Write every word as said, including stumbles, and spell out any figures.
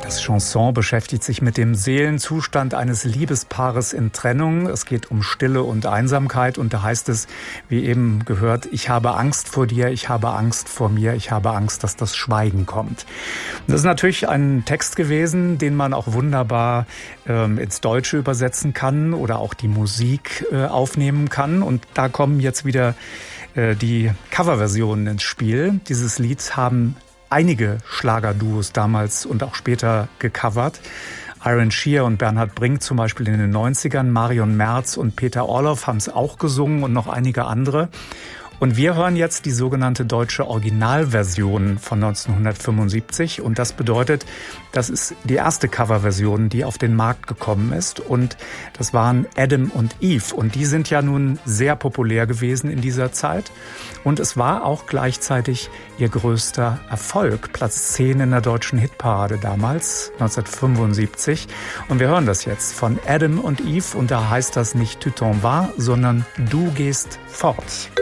Das Chanson beschäftigt sich mit dem Seelenzustand eines Liebespaares in Trennung. Es geht um Stille und Einsamkeit und da heißt es, wie eben gehört, ich habe Angst vor dir, ich habe Angst vor mir, ich habe Angst, dass das Schweigen kommt. Und das ist natürlich ein Text gewesen, den man auch wunderbar ähm, ins Deutsche übersetzen kann oder auch die Musik äh, aufnehmen kann. Und da kommen jetzt wieder äh, die Coverversionen ins Spiel. Dieses Lied haben einige Schlagerduos damals und auch später gecovert. Iron Shear und Bernhard Brink zum Beispiel in den neunzigern, Marion Merz und Peter Orloff haben es auch gesungen und noch einige andere. Und wir hören jetzt die sogenannte deutsche Originalversion von neunzehnhundertfünfundsiebzig. Und das bedeutet, das ist die erste Coverversion, die auf den Markt gekommen ist. Und das waren Adam und Eve. Und die sind ja nun sehr populär gewesen in dieser Zeit. Und es war auch gleichzeitig ihr größter Erfolg. Platz zehn in der deutschen Hitparade damals, neunzehnhundertfünfundsiebzig. Und wir hören das jetzt von Adam und Eve. Und da heißt das nicht Tu t'en vas, sondern Du gehst fort.